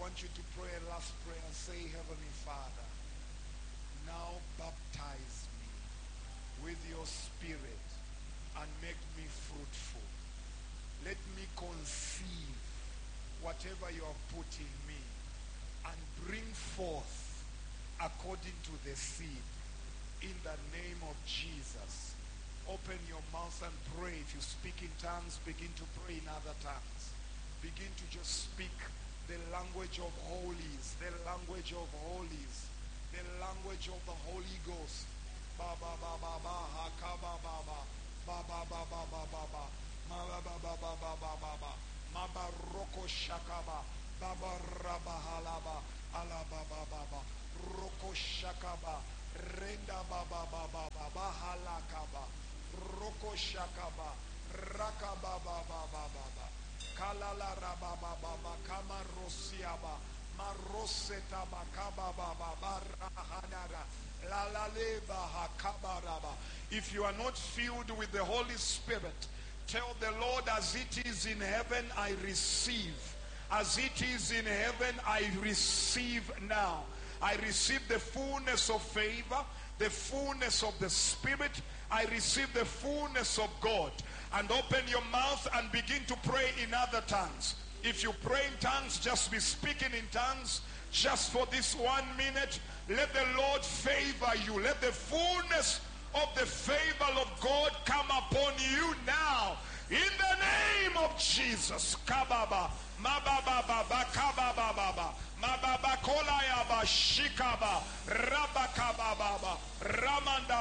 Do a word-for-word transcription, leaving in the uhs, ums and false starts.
want you to pray a last prayer and say, Heavenly Father, now baptize me with your spirit and make me fruitful. Let me conceive whatever you have put in me and bring forth according to the seed. In the name of Jesus. Open your mouth and pray. If you speak in tongues, begin to pray in other tongues. Begin to just speak the language of holies, the language of holies, the language of the Holy Ghost. Ba ba ba ba ba ha ka ba ba ba ba ba ba ba ba ba ba ma ba ba ba ba ba ba ba ba ma ba roko shakaba ba ba raba halaba ala ba ba ba ba roko shakaba renda ba ba ba ba ba ba halakaba roko shakaba rakaba ba ba ba ba ba kalala raba ba ba ba kama rosiaba maroseta ba kaba ba ba ba rahanara lalaleba hakabaraba. If you are not filled with the Holy Spirit, tell the Lord, as it is in heaven I receive, as it is in heaven I receive now. I receive the fullness of favor, the fullness of the Spirit. I receive the fullness of God. And open your mouth and begin to pray in other tongues. If you pray in tongues, just be speaking in tongues just for this one minute. Let the Lord favor you. Let the fullness of the favor of God come upon you now. In the name of Jesus. Kababa. Mababa baba kababa baba. Mababa kolayaba shikaba. Rabakaba baba. Ramanda